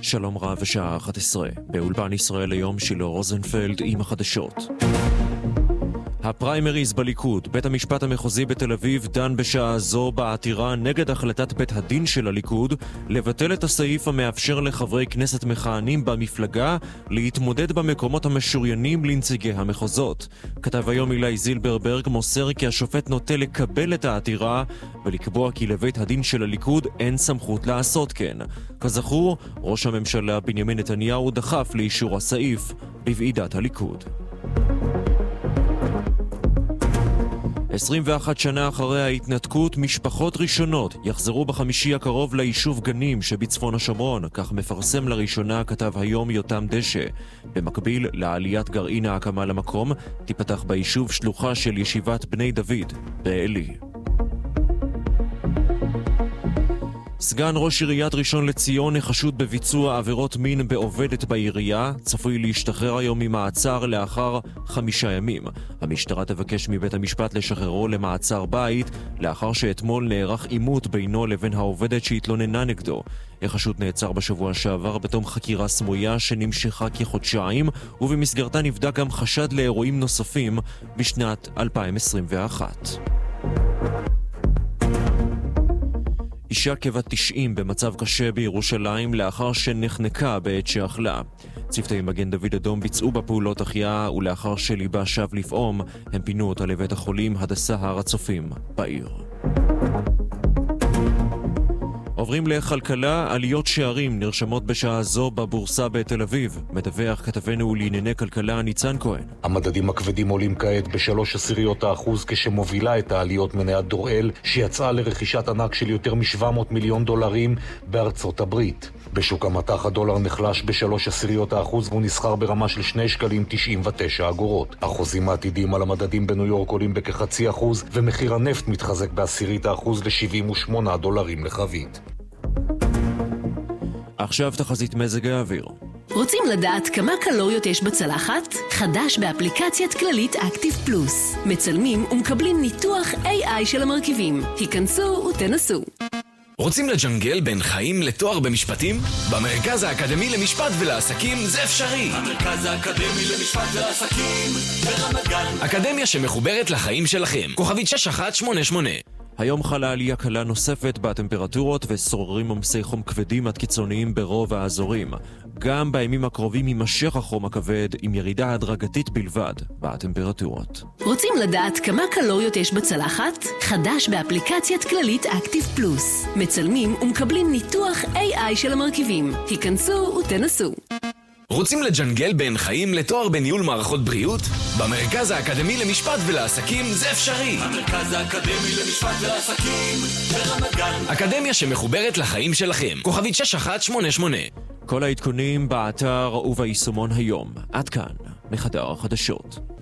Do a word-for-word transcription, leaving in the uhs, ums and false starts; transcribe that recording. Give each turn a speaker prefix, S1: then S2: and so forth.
S1: שלום רב, השעה אחת עשרה. באולפן ישראל היום שילה רוזנפלד עם החדשות. הפריימריז בליכוד. בית המשפט המחוזי בתל אביב דן בשעה זו בעתירה נגד החלטת בית הדין של הליכוד לבטל את הסעיף המאפשר לחברי כנסת מכהנים במפלגה להתמודד במקומות המשוריינים לנציגי המחוזות. כתב היום אילי זילברברג מוסר כי השופט נוטה לקבל את העתירה ולקבוע כי לבית הדין של הליכוד אין סמכות לעשות כן. כזכור, ראש הממשלה בנימין נתניהו דחף לאישור הסעיף בוועידת הליכוד. עשרים ואחת שנה אחרי ההתנתקות, משפחות ראשונות יחזרו בחמישי הקרוב ליישוב גנים שבצפון השומרון, כך מפרסם לראשונה כתב היום יותם דשא. במקביל לעליית גרעין ההקמה למקום, תיפתח ביישוב שלוחה של ישיבת בני דוד בעלי. סגן ראש עיריית ראשון לציון החשוד בביצוע עבירות מין בעובדת בעירייה, צפוי להשתחרר היום ממעצר לאחר חמישה ימים. המשטרה תבקש מבית המשפט לשחררו למעצר בית, לאחר שאתמול נערך עימות בינו לבין העובדת שהתלוננה נגדו. החשוד נעצר בשבוע שעבר בתום חקירה סמויה שנמשכה כחודשיים, ובמסגרתה נבדק גם חשד לאירועים נוספים בשנת אלפיים עשרים ואחת. אישה כבת תשעים במצב קשה בירושלים לאחר שנחנקה בעת שאכלה. צוותי מגן דוד אדום ביצעו בפעולות החייאה, ולאחר שליבה שב לפעום, הם פינו אותה לבית החולים הדסה הר הצופים בעיר. עוברים לכלכלה. עליות שערים נרשמות בשעה זו בבורסה בתל אביב. מדווח כתבנו לענייני כלכלה ניצן כהן.
S2: המדדים הכבדים עולים כעת בשלוש עשיריות האחוז, כשמובילה את העליות מניית דוראל שיצאה לרכישת ענק של יותר מ-שבע מאות מיליון דולרים בארצות הברית. בשוק המטח הדולר נחלש בשלוש עשיריות האחוז והוא נסחר ברמה של שני שקלים תשעים ותשע אגורות. החוזים העתידיים על המדדים בניו יורק עולים בכחצי אחוז, ומחיר הנפט מתחזק בעשירית האחוז ל-שבעים ושמונה דולרים לחבית.
S1: עכשיו תחזית מזג האוויר.
S3: רוצים לדעת כמה קלוריות יש בצלחת? חדש באפליקציית כללית אקטיב פלוס. מצלמים ומקבלים ניתוח איי איי של המרכיבים. היכנסו ותנסו.
S4: רוצים לג'נגל בין חיים לתואר במשפטים? במרכז האקדמי למשפט ולעסקים זה אפשרי.
S5: המרכז האקדמי למשפט ולעסקים ברמת גן.
S4: אקדמיה שמחוברת לחיים שלכם. כוכבית שש אחת שמונה שמונה.
S1: היום חלה עלייה קלה נוספת בטמפרטורות ושוררים עומסי חום כבדים עד קיצוניים ברוב האזורים. גם בימים הקרובים יימשך החום הכבד עם ירידה הדרגתית בלבד בטמפרטורות.
S3: רוצים לדעת כמה קלוריות יש בצלחת? חדש באפליקציית כללית אקטיב פלוס. מצלמים ומקבלים ניתוח איי איי של המרכיבים. היכנסו ותנסו.
S4: רוצים לג'נגל בין חיים לתואר בניהול מערכות בריאות? במרכז האקדמי למשפט ולעסקים זה אפשרי.
S5: המרכז האקדמי למשפט ולעסקים ברמת גן.
S4: אקדמיה שמחוברת לחיים שלכם. כוכבית שש אחת שמונה שמונה.
S1: כל העדכונים באתר וביישומון היום. עד כאן, מחדר החדשות.